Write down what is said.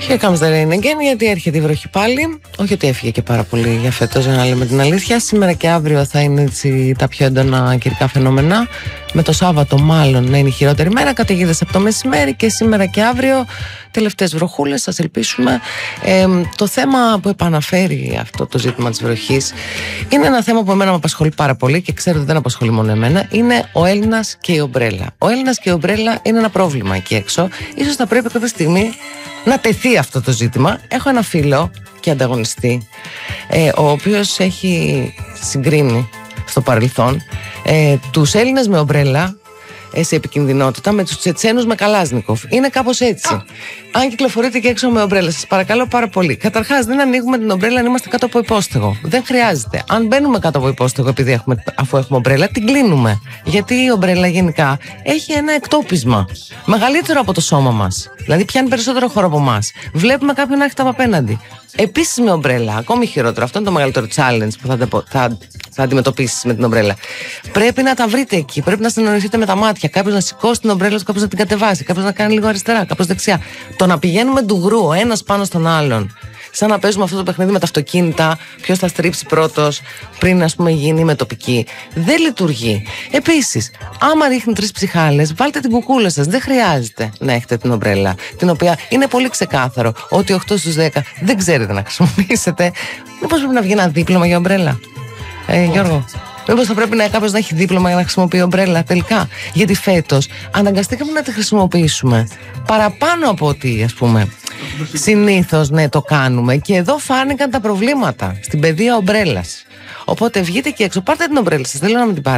Here comes the rain again, γιατί έρχεται η βροχή πάλι. Όχι ότι έφυγε και πάρα πολύ για φέτος, για να λέμε την αλήθεια. Σήμερα και αύριο θα είναι έτσι τα πιο έντονα καιρικά φαινόμενα. Με το Σάββατο, μάλλον, να είναι η χειρότερη μέρα. Καταιγίδες από το μεσημέρι και σήμερα και αύριο τελευταίες βροχούλες, ας ελπίσουμε. Το θέμα που επαναφέρει αυτό το ζήτημα της βροχής είναι ένα θέμα που εμένα με απασχολεί πάρα πολύ και ξέρω ότι δεν απασχολεί μόνο εμένα. Είναι ο Έλληνας και η ομπρέλα. Ο Έλληνας και η ομπρέλα είναι ένα πρόβλημα εκεί έξω. Ίσως θα πρέπει κάποια στιγμή να τεθεί αυτό το ζήτημα. Έχω ένα φίλο και ανταγωνιστή, ο οποίος έχει συγκρίνει στο παρελθόν τους Έλληνες με ομπρέλα σε επικινδυνότητα με τους Τσετσένους με Καλάζνικοφ. Είναι κάπως έτσι. Αν κυκλοφορείτε και έξω με ομπρέλα, σας παρακαλώ πάρα πολύ. Καταρχάς, δεν ανοίγουμε την ομπρέλα αν είμαστε κάτω από υπόστεγο. Δεν χρειάζεται. Αν μπαίνουμε κάτω από υπόστεγο, αφού έχουμε ομπρέλα, την κλείνουμε. Γιατί η ομπρέλα γενικά έχει ένα εκτόπισμα μεγαλύτερο από το σώμα μας. Δηλαδή, πιάνει περισσότερο χώρο από εμάς. Βλέπουμε κάποιον να έρχεται από απέναντι. Επίσης με ομπρέλα, ακόμη χειρότερο. Αυτό είναι το μεγαλύτερο challenge που θα αντιμετωπίσεις με την ομπρέλα. Πρέπει να τα βρείτε εκεί. Πρέπει να συνεννοηθείτε με τα μάτια. Κάποιος να σηκώσει την ομπρέλα, κάποιος να την κατεβάσει. Κάποιος να κάνει λίγο αριστερά, κάποιος δεξιά. Το να πηγαίνουμε ντουγρού ο ένας πάνω στον άλλον, σαν να παίζουμε αυτό το παιχνίδι με τα αυτοκίνητα, ποιος θα στρίψει πρώτος πριν, ας πούμε, γίνει με τοπική, δεν λειτουργεί. Επίσης, άμα ρίχνει 3 ψυχάλες, βάλτε την κουκούλα σας. Δεν χρειάζεται να έχετε την ομπρέλα, την οποία είναι πολύ ξεκάθαρο ότι 8 στους 10 δεν ξέρετε να χρησιμοποιήσετε. Μήπως πρέπει να βγει ένα δίπλωμα για ομπρέλα, Γιώργο? Μήπως θα πρέπει κάποιος να έχει δίπλωμα για να χρησιμοποιεί ομπρέλα τελικά? Γιατί φέτος αναγκαστήκαμε να τη χρησιμοποιήσουμε παραπάνω από ότι, ας πούμε, συνήθως το κάνουμε. Και εδώ φάνηκαν τα προβλήματα στην παιδεία ομπρέλας. Οπότε βγείτε και έξω, πάρτε την ομπρέλα σας, θέλω να με την πάρετε.